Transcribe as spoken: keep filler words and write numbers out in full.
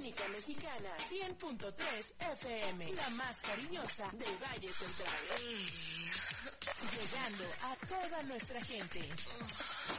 única mexicana, cien punto tres F M, la más cariñosa del Valle Central. Llegando a toda nuestra gente.